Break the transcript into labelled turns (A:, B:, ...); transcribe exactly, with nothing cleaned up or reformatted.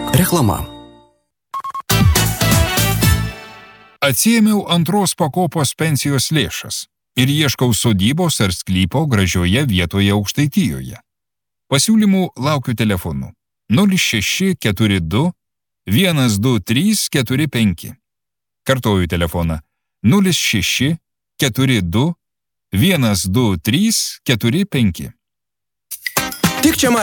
A: Reklama.
B: Atsiėmiau antros pakopos pensijos lėšas ir ieškau sodybos ar sklypo gražioje vietoje Aukštaitijoje. Pasiūlymų laukiu telefonu nulis šeši keturi du vienas du trys keturi penki. Kartoju telefoną nulis šeši keturi du vienas du trys keturi penki.
A: Tik čia